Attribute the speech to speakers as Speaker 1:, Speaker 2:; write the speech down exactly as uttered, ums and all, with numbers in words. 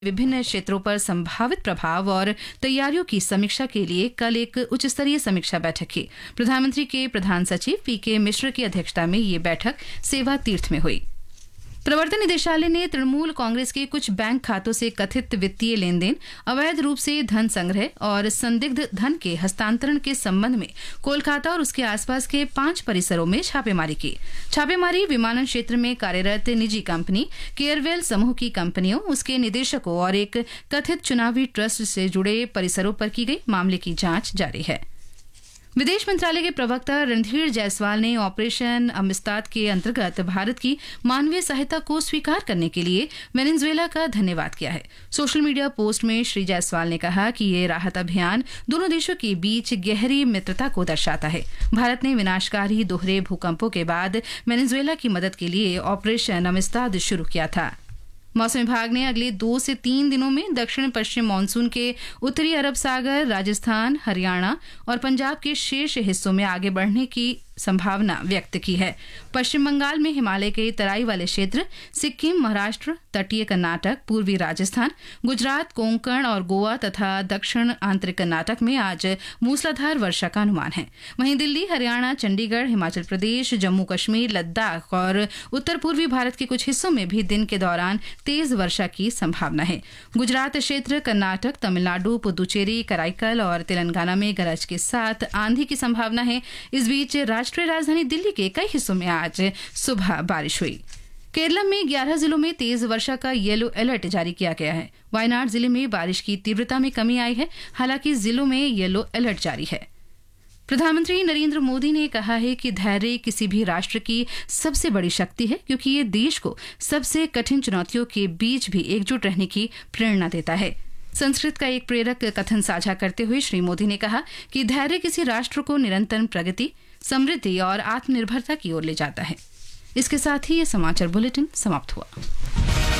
Speaker 1: विभिन्न क्षेत्रों पर संभावित प्रभाव और तैयारियों की समीक्षा के लिए कल एक उच्च स्तरीय समीक्षा बैठक की। प्रधानमंत्री के प्रधान सचिव पी के मिश्र की अध्यक्षता में ये बैठक सेवा तीर्थ में हुई। प्रवर्तन निदेशालय ने तृणमूल कांग्रेस के कुछ बैंक खातों से कथित वित्तीय लेन देन, अवैध रूप से धन संग्रह और संदिग्ध धन के हस्तांतरण के संबंध में कोलकाता और उसके आसपास के पांच परिसरों में छापेमारी की। छापेमारी विमानन क्षेत्र में कार्यरत निजी कंपनी केयरवेल समूह की कंपनियों, उसके निदेशकों और एक कथित चुनावी ट्रस्ट से जुड़े परिसरों पर की गई। मामले की जांच जारी है। विदेश मंत्रालय के प्रवक्ता रणधीर जायसवाल ने ऑपरेशन अमिस्ताद के अंतर्गत भारत की मानवीय सहायता को स्वीकार करने के लिए वेनेजुएला का धन्यवाद किया है। सोशल मीडिया पोस्ट में श्री जायसवाल ने कहा कि ये राहत अभियान दोनों देशों के बीच गहरी मित्रता को दर्शाता है। भारत ने विनाशकारी दोहरे भूकंपों के बाद वेनेजुएला की मदद के लिए ऑपरेशन अमिस्ताद शुरू किया था। मौसम विभाग ने अगले दो से तीन दिनों में दक्षिण पश्चिम मानसून के उत्तरी अरब सागर, राजस्थान, हरियाणा और पंजाब के शेष हिस्सों में आगे बढ़ने की संभावना व्यक्त की है। पश्चिम बंगाल में हिमालय के तराई वाले क्षेत्र, सिक्किम, महाराष्ट्र, तटीय कर्नाटक, पूर्वी राजस्थान, गुजरात, कोंकण और गोवा तथा दक्षिण आंतरिक कर्नाटक में आज मूसलाधार वर्षा का अनुमान है। वहीं दिल्ली, हरियाणा, चंडीगढ़, हिमाचल प्रदेश, जम्मू कश्मीर, लद्दाख और उत्तर पूर्वी भारत के कुछ हिस्सों में भी दिन के दौरान तेज वर्षा की संभावना है। गुजरात क्षेत्र, कर्नाटक, तमिलनाडु, पुदुचेरी, कराईकल और तेलंगाना में गरज के साथ आंधी की संभावना है। इस बीच राष्ट्रीय राजधानी दिल्ली के कई हिस्सों में आज सुबह बारिश हुई। केरल में ग्यारह जिलों में तेज वर्षा का येलो अलर्ट जारी किया गया है। वायनाड जिले में बारिश की तीव्रता में कमी आई है, हालांकि जिलों में येलो अलर्ट जारी है। प्रधानमंत्री नरेंद्र मोदी ने कहा है कि धैर्य किसी भी राष्ट्र की सबसे बड़ी शक्ति है, क्योंकि ये देश को सबसे कठिन चुनौतियों के बीच भी एकजुट रहने की प्रेरणा देता है। संस्कृत का एक प्रेरक कथन साझा करते हुए श्री मोदी ने कहा कि धैर्य किसी राष्ट्र को निरंतर प्रगति, समृद्धि और आत्मनिर्भरता की ओर ले जाता है। इसके साथ ही ये समाचार बुलेटिन समाप्त हुआ।